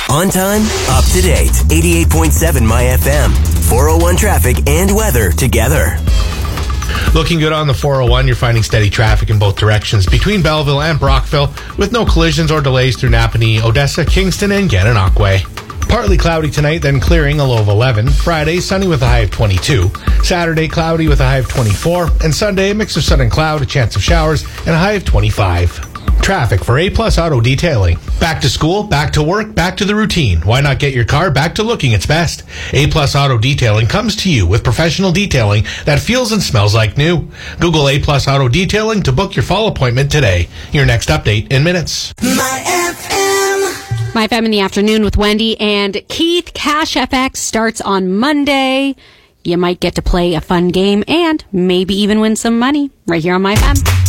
On time, up to date. 88.7 My FM. 401 traffic and weather together. Looking good on the 401. You're finding steady traffic in both directions between Belleville and Brockville, with no collisions or delays through Napanee, Odessa, Kingston, and Gananoque. Partly cloudy tonight, then clearing, a low of 11. Friday, sunny with a high of 22. Saturday, cloudy with a high of 24. And Sunday, a mix of sun and cloud, a chance of showers, and a high of 25. Traffic for A-Plus Auto Detailing. Back to school, back to work, back to the routine. Why not get your car back to looking its best? A-Plus Auto Detailing comes to you with professional detailing that feels and smells like new. Google A-Plus Auto Detailing to book your fall appointment today. Your next update in minutes. My FM. My FM in the afternoon with Wendy and Keith. Cash FX starts on Monday. You might get to play a fun game and maybe even win some money right here on My FM.